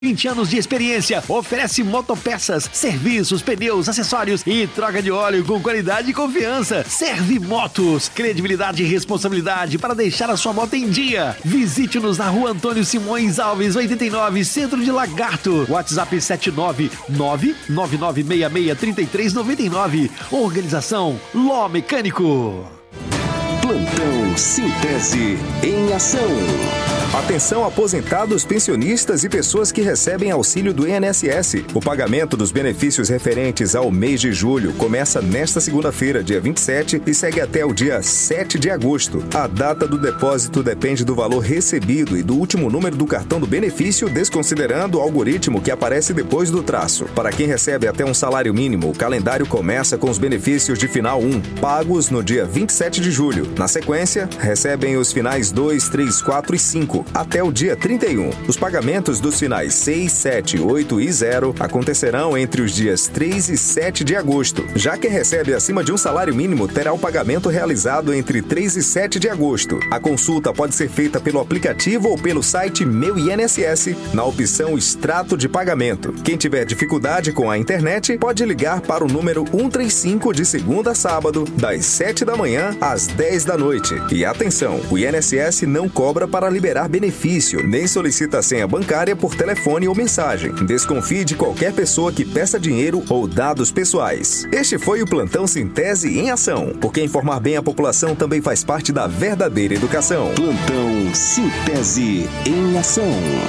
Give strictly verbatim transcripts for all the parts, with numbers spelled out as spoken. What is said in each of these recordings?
vinte anos de experiência, oferece motopeças, serviços, pneus, acessórios e troca de óleo com qualidade e confiança. Servimotos, credibilidade e responsabilidade para deixar a sua moto em dia. Visite-nos na rua Antônio Simões Alves, oitenta e nove, Centro de Lagarto. WhatsApp sete nove nove nove nove seis seis três três nove nove. Organização Ló Mecânico. Plantão Sintese em ação. Atenção aposentados, pensionistas e pessoas que recebem auxílio do I N S S. O pagamento dos benefícios referentes ao mês de julho começa nesta segunda-feira, dia vinte e sete, e segue até o dia sete de agosto. A data do depósito depende do valor recebido e do último número do cartão do benefício, desconsiderando o algoritmo que aparece depois do traço. Para quem recebe até um salário mínimo, o calendário começa com os benefícios de final um, pagos no dia vinte e sete de julho. Na sequência, recebem os finais dois, três, quatro e cinco. Até o dia trinta e um. Os pagamentos dos finais seis, sete, oito e zero acontecerão entre os dias três e sete de agosto. Já quem recebe acima de um salário mínimo terá o pagamento realizado entre três e sete de agosto. A consulta pode ser feita pelo aplicativo ou pelo site Meu I N S S, na opção Extrato de Pagamento. Quem tiver dificuldade com a internet, pode ligar para o número cento e trinta e cinco de segunda a sábado, das sete da manhã às dez da noite. E atenção, o I N S S não cobra para liberar benefício, nem solicita senha bancária por telefone ou mensagem. Desconfie de qualquer pessoa que peça dinheiro ou dados pessoais. Este foi o Plantão Sintese em ação, porque informar bem a população também faz parte da verdadeira educação. Plantão Sintese em ação.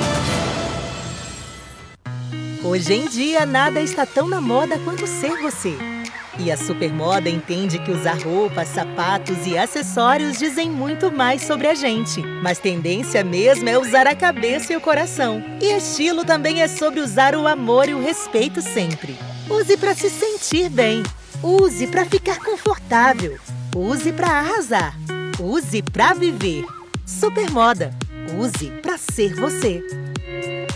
Hoje em dia, nada está tão na moda quanto ser você. E a Supermoda entende que usar roupas, sapatos e acessórios dizem muito mais sobre a gente. Mas tendência mesmo é usar a cabeça e o coração. E estilo também é sobre usar o amor e o respeito sempre. Use para se sentir bem. Use para ficar confortável. Use para arrasar. Use para viver. Supermoda. Use para ser você.